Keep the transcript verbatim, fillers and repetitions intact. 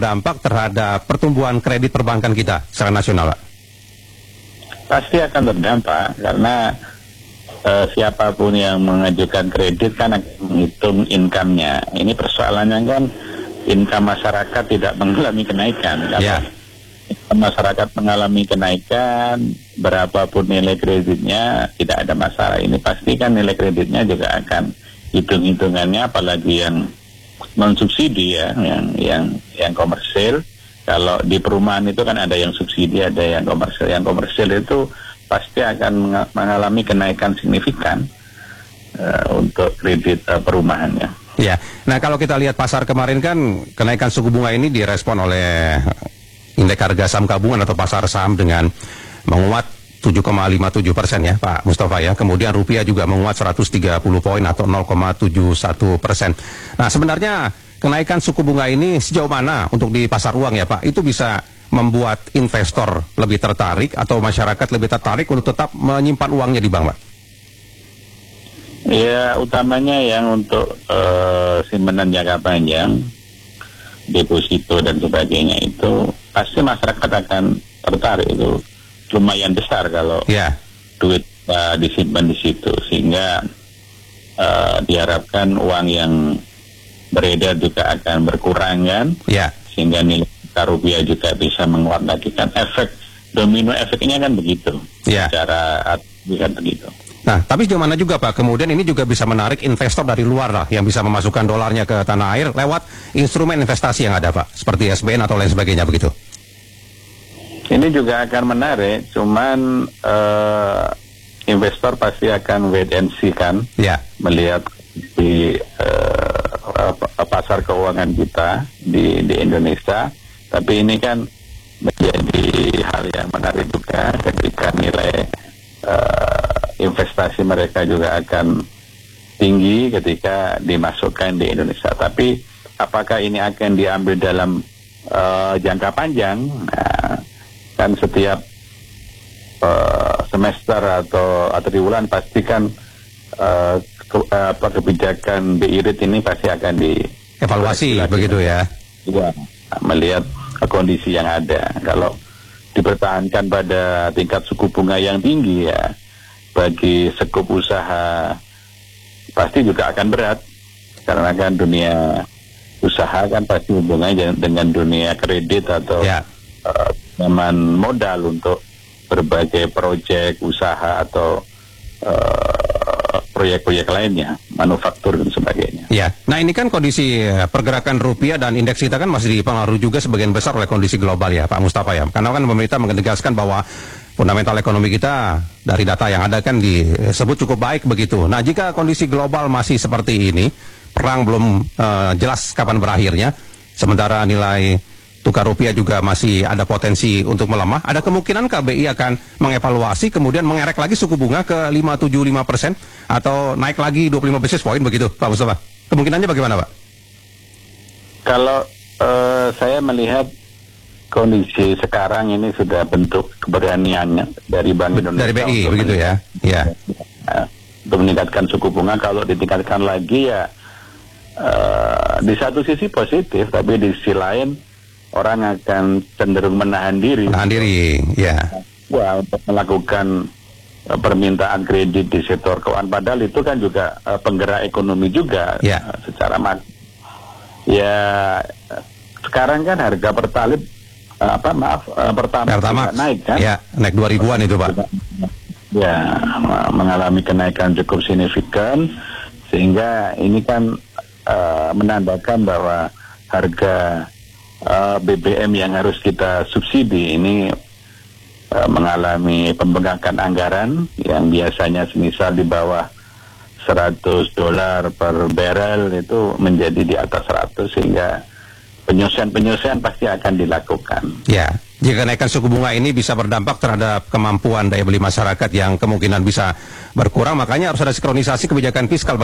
dampak terhadap pertumbuhan kredit perbankan kita secara nasional, Pak? Pasti akan berdampak karena uh, siapapun yang mengajukan kredit kan akan menghitung income-nya. Ini persoalannya kan income masyarakat tidak mengalami kenaikan. Kalau yeah. masyarakat mengalami kenaikan, berapapun nilai kreditnya tidak ada masalah. Ini pasti kan nilai kreditnya juga akan hitung-hitungannya, apalagi yang mensubsidi ya, yang yang yang komersil. Kalau di perumahan itu kan ada yang subsidi, ada yang komersil. Yang komersil itu pasti akan mengalami kenaikan signifikan uh, untuk kredit uh, perumahannya. Ya, nah kalau kita lihat pasar kemarin kan kenaikan suku bunga ini direspon oleh indeks harga saham gabungan atau pasar saham dengan menguat tujuh koma lima tujuh persen ya Pak Mustafa ya. Kemudian rupiah juga menguat seratus tiga puluh poin atau nol koma tujuh satu persen. Nah sebenarnya kenaikan suku bunga ini sejauh mana untuk di pasar uang ya Pak? Itu bisa membuat investor lebih tertarik atau masyarakat lebih tertarik untuk tetap menyimpan uangnya di bank, Pak? Ya utamanya yang untuk uh, simpanan jangka panjang, deposito dan sebagainya itu pasti masyarakat akan tertarik. Itu lumayan besar kalau yeah. duit uh, disimpan di situ, sehingga uh, diharapkan uang yang beredar juga akan berkurang kan, yeah. sehingga nilai rupiah juga bisa menguat lagi kan. Efek domino efeknya kan begitu, yeah. secara lihat begitu. Nah, tapi sejauh mana juga Pak, kemudian ini juga bisa menarik investor dari luar lah, yang bisa memasukkan dolarnya ke tanah air lewat instrumen investasi yang ada Pak, seperti S B N atau lain sebagainya begitu. Ini juga akan menarik, cuman uh, investor pasti akan wait and see kan, yeah. melihat di uh, pasar keuangan kita di, di Indonesia. Tapi ini kan menjadi hal yang menarik juga ketika nilai uh, investasi mereka juga akan tinggi ketika dimasukkan di Indonesia. Tapi apakah ini akan diambil dalam uh, jangka panjang? Nah, kan setiap uh, semester atau atau di bulan pastikan uh, ke, uh, apa kebijakan B I rate ini pasti akan dievaluasi begitu ya. Ya, melihat kondisi yang ada. Kalau dipertahankan pada tingkat suku bunga yang tinggi ya, bagi sekup usaha pasti juga akan berat, karena kan dunia usaha kan pasti hubungannya dengan dunia kredit atau ya. uh, teman modal untuk berbagai proyek usaha atau uh, proyek-proyek lainnya, manufaktur dan sebagainya. Ya, nah ini kan kondisi pergerakan rupiah dan indeks kita kan masih dipengaruhi juga sebagian besar oleh kondisi global ya Pak Mustafa ya, karena kan pemerintah menegaskan bahwa fundamental ekonomi kita dari data yang ada kan disebut cukup baik begitu. Nah jika kondisi global masih seperti ini, perang belum uh, jelas kapan berakhirnya, sementara nilai tukar rupiah juga masih ada potensi untuk melemah, ada kemungkinan K B I akan mengevaluasi kemudian mengerek lagi suku bunga ke lima koma tujuh lima persen atau naik lagi dua puluh lima basis point begitu Pak Mustafa? Kemungkinannya bagaimana Pak? Kalau uh, saya melihat kondisi sekarang ini sudah bentuk keberaniannya dari Bank Indonesia. Dari B I begitu ya? Ya. Untuk meningkatkan suku bunga, kalau ditingkatkan lagi ya uh, di satu sisi positif, tapi di sisi lain orang akan cenderung menahan diri. Menahan diri, ya. Wah, untuk melakukan uh, permintaan kredit di sektor keuangan, padahal itu kan juga uh, penggerak ekonomi juga ya. uh, secara mak. Ya, sekarang kan harga pertalite uh, apa maaf uh, pertama naik kan? Ya, naik dua ribuan itu Pak. Ya, mengalami kenaikan cukup signifikan, sehingga ini kan uh, menandakan bahwa harga Uh, B B M yang harus kita subsidi ini uh, mengalami pembengkakan anggaran yang biasanya semisal di bawah seratus dolar per barrel itu menjadi di atas seratus, sehingga penyelesaian-penyelesaian pasti akan dilakukan. Ya, jika kenaikan suku bunga ini bisa berdampak terhadap kemampuan daya beli masyarakat yang kemungkinan bisa berkurang, makanya harus ada sinkronisasi kebijakan fiskal.